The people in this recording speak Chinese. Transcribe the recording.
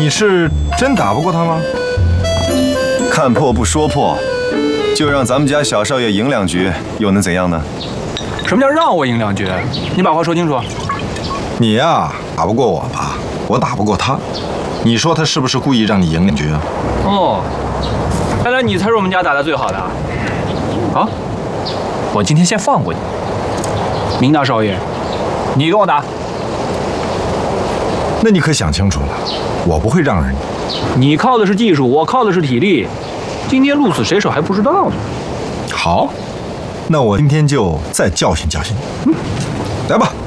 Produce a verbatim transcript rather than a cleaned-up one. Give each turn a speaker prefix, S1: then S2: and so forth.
S1: 是真打不过他吗？
S2: 看破不说破，就让咱们家小少爷赢两局，又能怎样呢？
S3: 什么叫让我赢两局？你把话说清楚。
S1: 你呀，打不过我吧，我打不过他。你说他是不是故意让你赢两局啊？
S3: 哦，看来你才是我们家打得最好的啊！好，我今天先放过你。明大少爷，你跟我打。
S1: 那你可想清楚了，我不会让着你。
S3: 你靠的是技术，我靠的是体力。今天鹿死谁手还不知道呢。
S1: 好，那我今天就再教训教训你。嗯，来吧。